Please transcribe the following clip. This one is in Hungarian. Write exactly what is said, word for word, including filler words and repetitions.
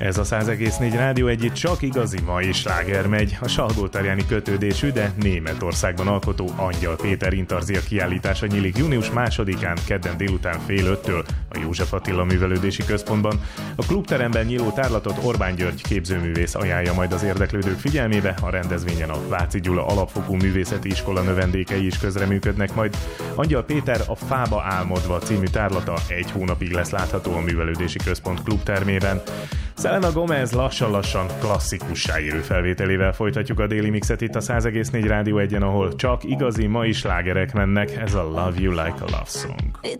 Ez a száz egész négy Rádió Egy, csak igazi mai sláger megy. A salgótarjáni kötődésű, de Németországban alkotó Angyal Péter Intarzia kiállítása nyílik június másodikán, kedden délután fél öttől a József Attila Művelődési Központban. A klubteremben nyíló tárlatot Orbán György képzőművész ajánlja majd az érdeklődők figyelmébe. A rendezvényen a Váci Gyula Alapfokú Művészeti Iskola növendékei is közreműködnek majd. Angyal Péter a Fába álmodva című tárlata egy hónapig lesz látható a Művelődési Központ klubtermében. Selena Gomez lassan-lassan klasszikussá érő felvételével folytatjuk a déli mixet itt a száz egész négy Rádió Egyen, ahol csak igazi mai slágerek mennek. Ez a Love You Like a Love Song.